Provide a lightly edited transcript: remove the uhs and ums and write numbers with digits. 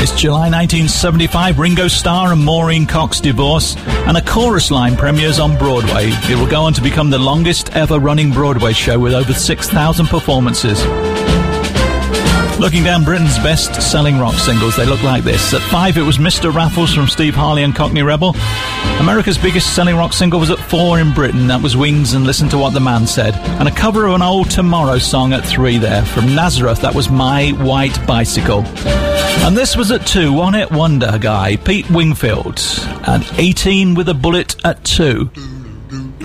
It's July 1975, Ringo Starr and Maureen Cox divorce, and a chorus line premieres on Broadway. It will go on to become the longest ever running Broadway show with over 6,000 performances. Looking down Britain's best-selling rock singles, they look like this. At 5, it was Mr. Raffles from Steve Harley and Cockney Rebel. America's biggest-selling rock single was at 4 in Britain. That was Wings and Listen to What the Man Said. And a cover of an old Tomorrow song at 3 there. From Nazareth, that was My White Bicycle. And this was at 2, One Hit Wonder guy, Pete Wingfield. And 18 with a Bullet at 2.